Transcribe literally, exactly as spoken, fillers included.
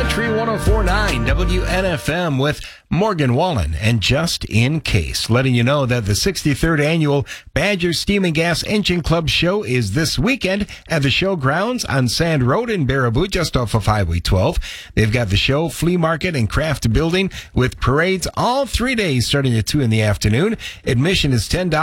Country one oh four point nine W N F M with Morgan Wallen. And just in case, letting you know that the sixty-third annual Badger Steam and Gas Engine Club show is this weekend at the showgrounds on Sand Road in Baraboo, just off of Highway twelve. They've got the show, flea market, and craft building with parades all three days starting at two in the afternoon. Admission is ten dollars.